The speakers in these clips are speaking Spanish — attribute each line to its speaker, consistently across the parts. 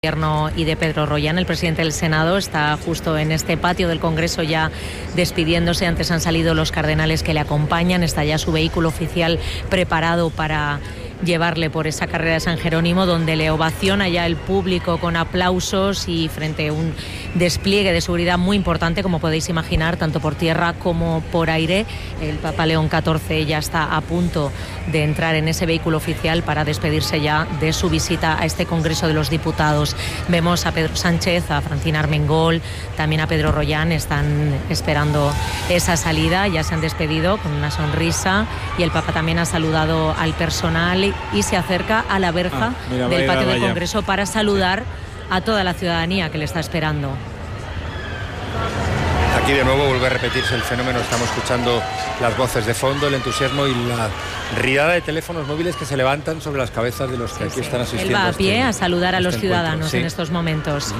Speaker 1: Gobierno y de Pedro Rollán. El presidente del Senado está justo en este patio del Congreso ya despidiéndose. Antes han salido los cardenales que le acompañan. Está ya su vehículo oficial preparado para llevarle por esa carrera de San Jerónimo, donde le ovaciona ya el público con aplausos y frente a un despliegue de seguridad muy importante, como podéis imaginar, tanto por tierra como por aire. El Papa León XIV ya está a punto de entrar en ese vehículo oficial para despedirse ya de su visita a este Congreso de los Diputados. Vemos a Pedro Sánchez, a Francina Armengol, también a Pedro Rollán, están esperando esa salida, ya se han despedido con una sonrisa y el Papa también ha saludado al personal y se acerca a la verja del patio del Congreso para saludar a toda la ciudadanía que le está esperando.
Speaker 2: Aquí de nuevo vuelve a repetirse el fenómeno. Estamos escuchando las voces de fondo, el entusiasmo y la riada de teléfonos móviles que se levantan sobre las cabezas de los que aquí están asistiendo.
Speaker 1: Él va a pie a saludar a los ciudadanos en estos momentos.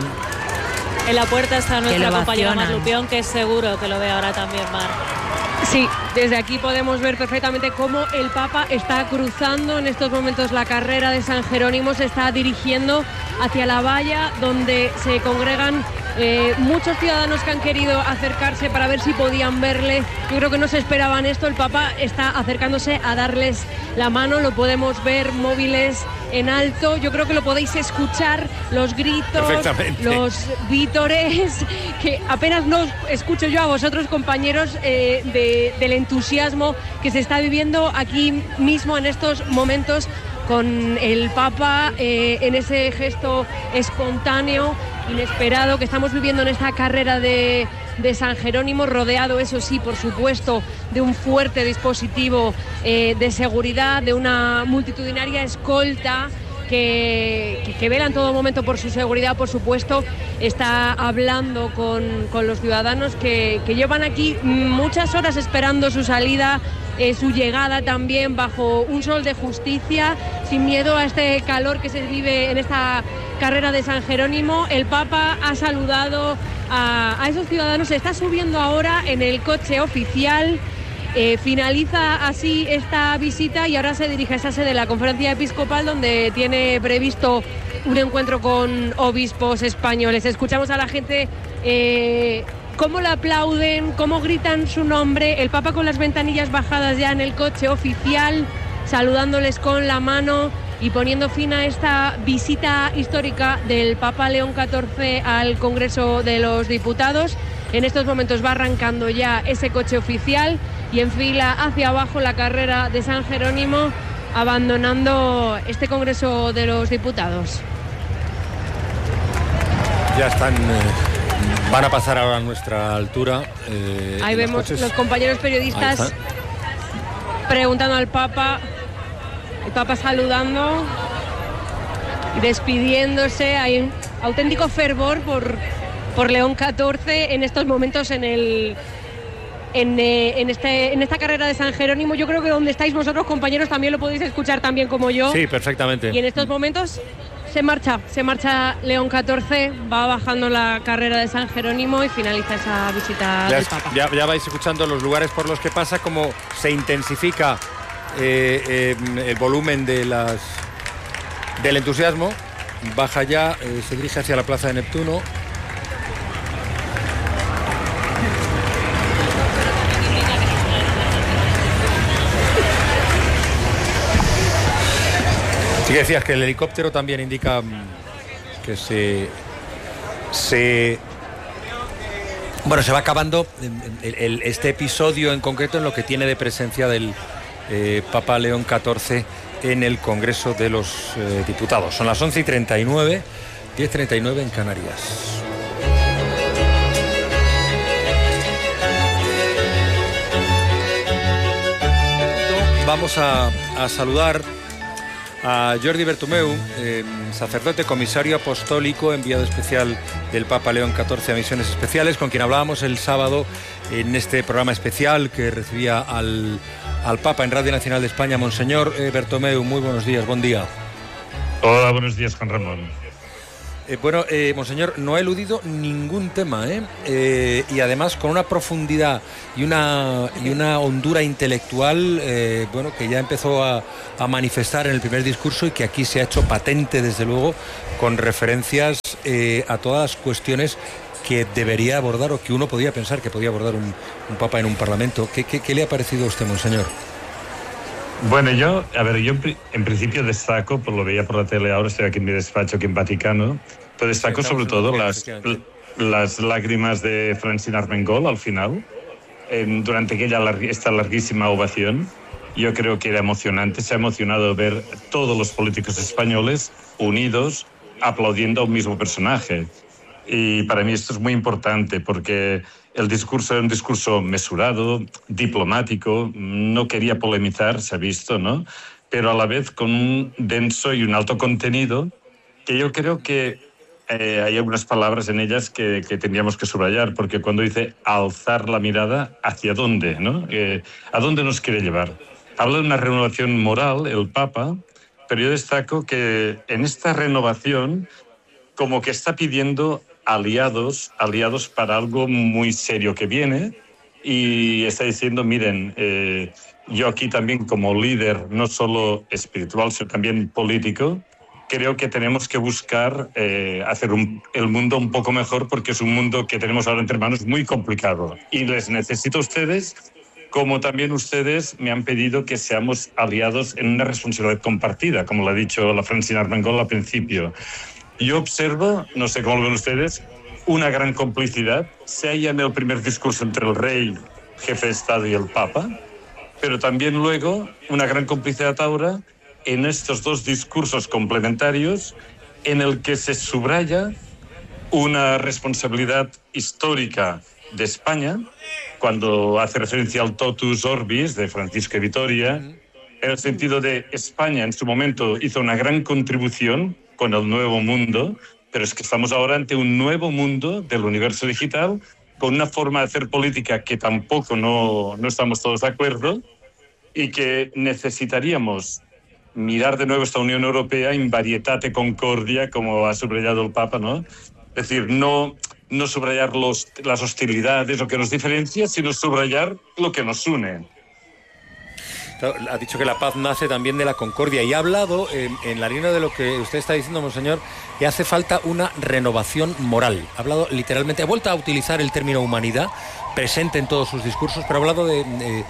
Speaker 3: En la puerta está nuestra compañera Mar Lupión, que es seguro que lo ve ahora también, Mar.
Speaker 4: Sí, desde aquí podemos ver perfectamente cómo el Papa está cruzando en estos momentos la carrera de San Jerónimo, se está dirigiendo hacia la valla donde se congregan muchos ciudadanos que han querido acercarse para ver si podían verle. Yo creo que no se esperaban esto, el Papa está acercándose a darles la mano, lo podemos ver, móviles en alto, yo creo que lo podéis escuchar, los gritos, los vítores, que apenas no escucho yo a vosotros, compañeros, del entusiasmo que se está viviendo aquí mismo en estos momentos con el Papa en ese gesto espontáneo, inesperado que estamos viviendo en esta carrera de San Jerónimo, rodeado, eso sí, por supuesto, de un fuerte dispositivo de seguridad, de una multitudinaria escolta que vela en todo momento por su seguridad, por supuesto. Está hablando con los ciudadanos que llevan aquí muchas horas esperando su salida, su llegada también bajo un sol de justicia, sin miedo a este calor que se vive en esta carrera de San Jerónimo. El Papa ha saludado a esos ciudadanos, se está subiendo ahora en el coche oficial. Finaliza así esta visita y ahora se dirige a esa sede de la Conferencia Episcopal, donde tiene previsto un encuentro con obispos españoles. Escuchamos a la gente cómo le aplauden, cómo gritan su nombre, el Papa con las ventanillas bajadas ya en el coche oficial, saludándoles con la mano y poniendo fin a esta visita histórica del Papa León XIV al Congreso de los Diputados. En estos momentos va arrancando ya ese coche oficial y enfila hacia abajo la carrera de San Jerónimo, abandonando este Congreso de los Diputados.
Speaker 2: Ya están, van a pasar ahora a nuestra altura.
Speaker 4: Ahí vemos los compañeros periodistas preguntando al Papa, el Papa saludando y despidiéndose. Hay un auténtico fervor por León XIV en estos momentos en esta carrera de San Jerónimo. Yo creo que donde estáis vosotros, compañeros, también lo podéis escuchar también como yo.
Speaker 2: Sí, perfectamente.
Speaker 4: Y en estos momentos se marcha León XIV, va bajando la carrera de San Jerónimo y finaliza esa visita del Papa.
Speaker 2: Ya vais escuchando los lugares por los que pasa, cómo se intensifica el volumen del entusiasmo. Baja ya, se dirige hacia la Plaza de Neptuno. Sí que decías que el helicóptero también indica que se va acabando este episodio en concreto en lo que tiene de presencia del Papa León XIV en el Congreso de los Diputados. Son las 11:39, 10:39 en Canarias. Vamos a saludar a Jordi Bertomeu, sacerdote, comisario apostólico, enviado especial del Papa León XIV a misiones especiales, con quien hablábamos el sábado en este programa especial que recibía al Papa en Radio Nacional de España. Monseñor Bertomeu, muy buenos días, buen día.
Speaker 5: Hola, buenos días, Juan Ramón.
Speaker 2: Bueno, monseñor, no ha eludido ningún tema, y además con una profundidad y una hondura intelectual, bueno, que ya empezó a manifestar en el primer discurso y que aquí se ha hecho patente, desde luego, con referencias a todas las cuestiones que debería abordar, o que uno podía pensar que podía abordar un papa en un parlamento. ¿Qué le ha parecido a usted, monseñor?
Speaker 5: Bueno, yo en principio destaco, pues lo veía por la tele ahora, estoy aquí en mi despacho, aquí en Vaticano, pero destaco sobre todo las lágrimas de Francine Armengol al final, durante esta larguísima ovación. Yo creo que era emocionante, se ha emocionado ver todos los políticos españoles unidos, aplaudiendo a un mismo personaje. Y para mí esto es muy importante porque el discurso era un discurso mesurado, diplomático, no quería polemizar, se ha visto, ¿no? Pero a la vez con un denso y un alto contenido que yo creo que hay algunas palabras en ellas que tendríamos que subrayar, porque cuando dice alzar la mirada, ¿hacia dónde, no? ¿A dónde nos quiere llevar? Habla de una renovación moral, el Papa, pero yo destaco que en esta renovación como que está pidiendo aliados para algo muy serio que viene, y está diciendo, miren, yo aquí también como líder, no solo espiritual, sino también político, creo que tenemos que buscar hacer el mundo un poco mejor, porque es un mundo que tenemos ahora entre manos muy complicado. Y les necesito a ustedes, como también ustedes me han pedido que seamos aliados en una responsabilidad compartida, como lo ha dicho la Francine Armengol al principio. Yo observo, no sé cómo lo ven ustedes, una gran complicidad, sea ya en el primer discurso entre el rey, jefe de Estado, y el Papa, pero también luego una gran complicidad ahora en estos dos discursos complementarios, en el que se subraya una responsabilidad histórica de España, cuando hace referencia al totus orbis de Francisco de Vitoria, en el sentido de España en su momento hizo una gran contribución con el nuevo mundo, pero es que estamos ahora ante un nuevo mundo del universo digital, con una forma de hacer política que tampoco no estamos todos de acuerdo, y que necesitaríamos mirar de nuevo esta Unión Europea in varietate concordia, como ha subrayado el Papa, ¿no? Es decir, no subrayar las hostilidades, lo que nos diferencia, sino subrayar lo que nos une.
Speaker 2: Ha dicho que la paz nace también de la concordia, y ha hablado, en la línea de lo que usted está diciendo, monseñor, que hace falta una renovación moral. Ha hablado literalmente, ha vuelto a utilizar el término humanidad, presente en todos sus discursos, pero ha hablado de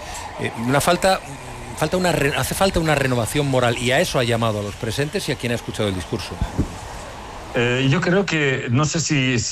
Speaker 2: hace falta una renovación moral, y a eso ha llamado a los presentes y a quien ha escuchado el discurso.
Speaker 5: Yo creo que, no sé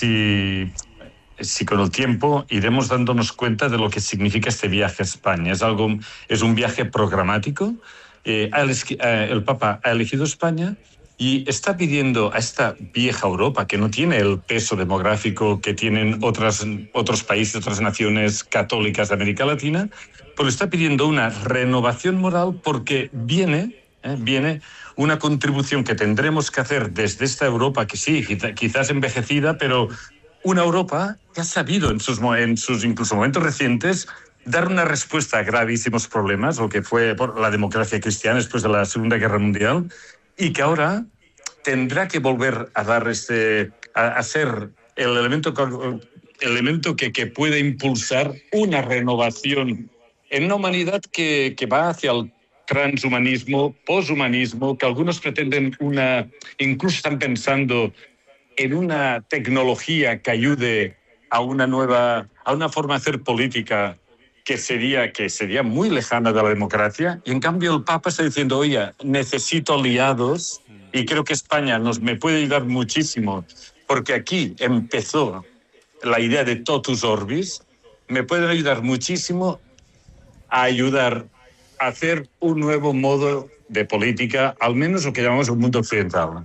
Speaker 5: si con el tiempo iremos dándonos cuenta de lo que significa este viaje a España. Es un viaje programático. El Papa ha elegido España y está pidiendo a esta vieja Europa, que no tiene el peso demográfico que tienen otros países, otras naciones católicas de América Latina, pues está pidiendo una renovación moral, porque viene una contribución que tendremos que hacer desde esta Europa, que sí, quizás envejecida, pero una Europa que ha sabido en sus incluso momentos recientes dar una respuesta a gravísimos problemas, lo que fue por la democracia cristiana después de la Segunda Guerra Mundial, y que ahora tendrá que volver a dar a ser el elemento que puede impulsar una renovación en una humanidad que va hacia el transhumanismo, poshumanismo, que algunos pretenden incluso están pensando en una tecnología que ayude a una forma de hacer política que sería muy lejana de la democracia. Y en cambio el Papa está diciendo, oye, necesito aliados, y creo que España me puede ayudar muchísimo, porque aquí empezó la idea de totus orbis. Me pueden ayudar muchísimo a ayudar a hacer un nuevo modo de política, al menos lo que llamamos el mundo occidental.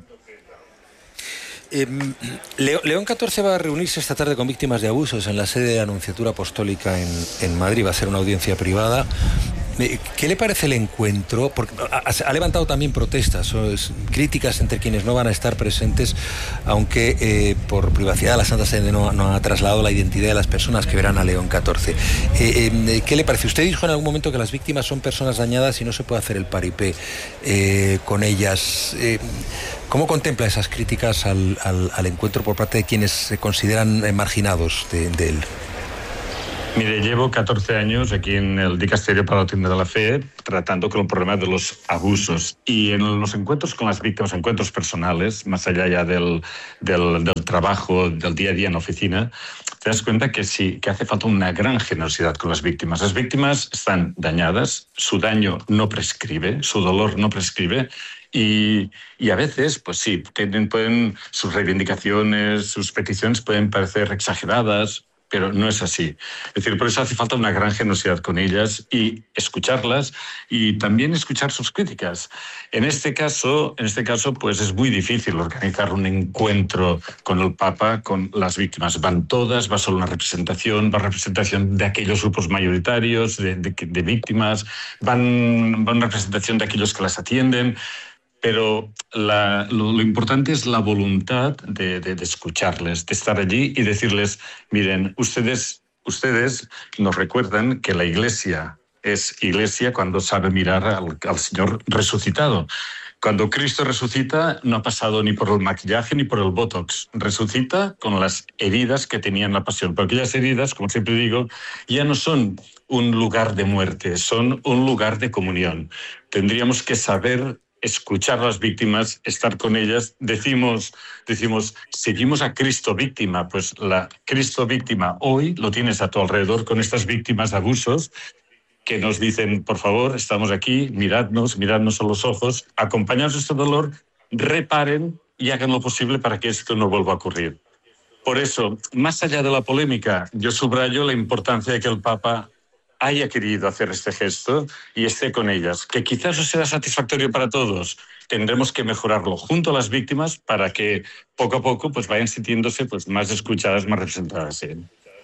Speaker 2: León XIV va a reunirse esta tarde con víctimas de abusos en la sede de la Nunciatura Apostólica en Madrid. Va a ser una audiencia privada. ¿Qué le parece el encuentro? Porque ha levantado también protestas, críticas entre quienes no van a estar presentes, aunque por privacidad la Santa Sede no ha trasladado la identidad de las personas que verán a León XIV. ¿Qué le parece? Usted dijo en algún momento que las víctimas son personas dañadas y no se puede hacer el paripé con ellas. ¿Cómo contempla esas críticas al encuentro por parte de quienes se consideran marginados de él?
Speaker 5: Mire, llevo 14 años aquí en el Dicasterio para la Doctrina de la Fe tratando con el problema de los abusos. Y en los encuentros con las víctimas, encuentros personales, más allá ya del trabajo, del día a día en la oficina, te das cuenta que sí, que hace falta una gran generosidad con las víctimas. Las víctimas están dañadas, su daño no prescribe, su dolor no prescribe. Y a veces, pues sí, sus reivindicaciones, sus peticiones pueden parecer exageradas, pero no es así. Es decir, por eso hace falta una gran generosidad con ellas y escucharlas y también escuchar sus críticas. En este caso, pues es muy difícil organizar un encuentro con el Papa, con las víctimas. Van todas, va solo una representación, va representación de aquellos grupos mayoritarios, de víctimas, van una representación de aquellos que las atienden. Pero lo importante es la voluntad de escucharles, de estar allí y decirles, miren, ustedes nos recuerdan que la Iglesia es Iglesia cuando sabe mirar al Señor resucitado. Cuando Cristo resucita no ha pasado ni por el maquillaje ni por el botox. Resucita con las heridas que tenía en la pasión. Porque aquellas heridas, como siempre digo, ya no son un lugar de muerte, son un lugar de comunión. Tendríamos que saber escuchar a las víctimas, estar con ellas. Decimos, seguimos a Cristo víctima. Pues la Cristo víctima hoy lo tienes a tu alrededor con estas víctimas de abusos que nos dicen, por favor, estamos aquí, miradnos a los ojos, acompañaos este dolor, reparen y hagan lo posible para que esto no vuelva a ocurrir. Por eso, más allá de la polémica, yo subrayo la importancia de que el Papa haya querido hacer este gesto y esté con ellas, que quizás no será satisfactorio para todos. Tendremos que mejorarlo junto a las víctimas para que poco a poco pues vayan sintiéndose pues más escuchadas, más representadas. ¿Sí?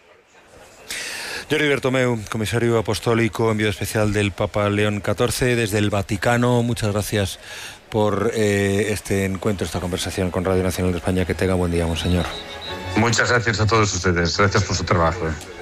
Speaker 2: Jordi Bertomeu, comisario apostólico, enviado especial del Papa León XIV desde el Vaticano. Muchas gracias por este encuentro, esta conversación con Radio Nacional de España. Que tenga buen día, monseñor.
Speaker 5: Muchas gracias a todos ustedes. Gracias por su trabajo.